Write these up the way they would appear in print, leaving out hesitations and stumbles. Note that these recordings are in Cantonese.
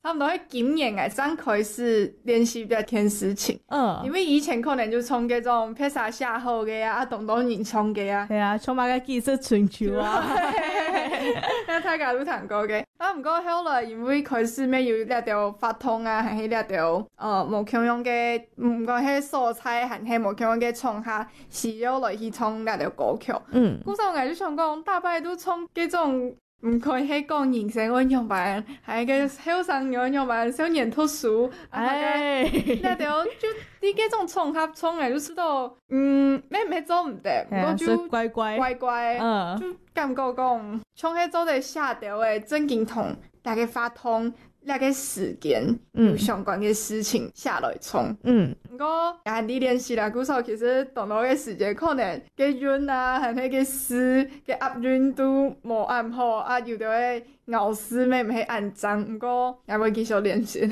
他们都会今年才开始练习比较天使情，因为以前可能就从那种披萨下好的啊，东东人冲的啊， 系啊，充满个技术春秋啊， 那大家都谈过嘅。不過後來因為開始咩要掠到發通啊，還是掠到無強用嘅，唔講係素材，還是無強用嘅創下，是要來去創掠到歌曲。古時候我就想講，大擺都創嗰種。唔可以係講人生運用版，係個後生運用版，少年讀書，那條就你嗰種綜合創嚟就知道，咩做唔得，我就乖乖， 就感覺講，從喺做啲下條誒正經同大家發通。那個時間有相關嘅事情下來衝，不過也你練習啦，古時候其實同到嘅時間可能嘅韻啊，係那個詞嘅押韻都冇按好啊，有啲嘅咬字咩唔係按正，不過也會繼續練習。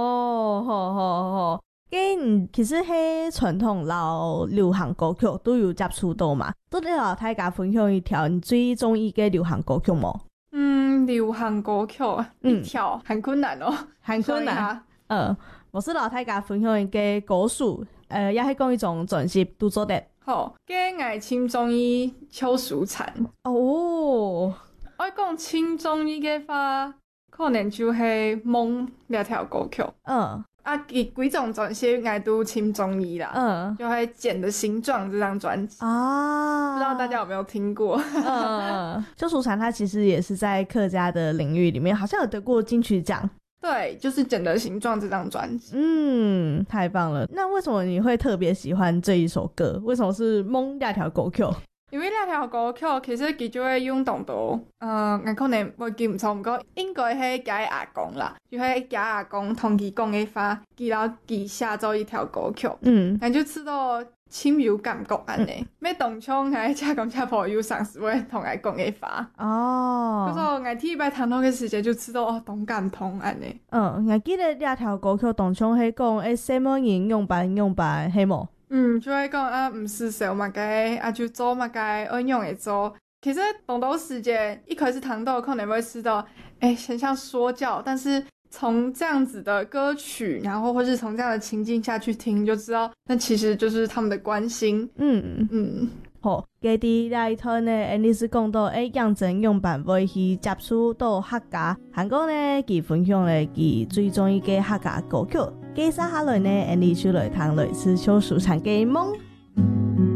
好。其實喺傳統老流行歌曲都有接觸到嘛，都你同大家分享一條你最中意嘅流行歌曲冇？ 流行歌曲一條很困難哦， 很困難。我是老大家分享一個歌手，也係講一種專輯都做得。 好，嘅我超中意邱淑蟬。我講超中意嘅話，可能就係夢呢條歌曲。幾種專輯我都超中意啦。就係《繭的形狀》這張專輯啊，不知道大家有沒有聽過？ 邱淑蟬他其實也是在客家的領域裡面，好像有得過金曲獎。 對，就是《繭的形狀》這張專輯。 太棒了。那為什麼你會特別喜歡這一首歌？為什麼是夢那條歌曲？ 因為那條歌曲其實佢就會用到我可能會記唔錯，不過應該係佢阿公啦，就係佢阿公同佢講嘅話，佢寫咗一條歌曲，我就知道超有感覺安尼。咩當初我車公車婆有嘗試會同佢講嘅話，嗰時候我第一擺聽到嘅時間就知道同感同安尼。 我記得那條歌曲當初係講什麼人用版係冇？ 就會講唔是少嘛嘅，就做嘛嘅，按用嚟做。其實等到時間一開始聽到可能會知道，很像說教，但是從這樣子的歌曲，然後或是從這樣的情境下去聽，就知道那其實就是他們的關心。 好，佢哋來睇呢，你是講到楊振用版會去接觸到客家，韓國呢佢分享咧佢最中意嘅客家歌曲。接下來呢，你就來聽類似邱淑蟬嘅夢。